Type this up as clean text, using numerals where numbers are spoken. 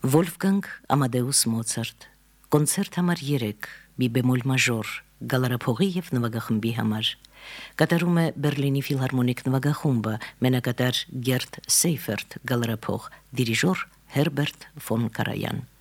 Վոլֆգանգ Ամադեուս Մոցարտ կոնցերտ համար 3 մի բեմոլ մաժոր գալարափողի եւ նվագախմբի համար կատարում է Բերլինի ֆիլհարմոնիկ նվագախումբը մենակատար Գերտ Սեյֆերտ գալարափող դիրիժոր Հերբերտ ֆոն Կարայան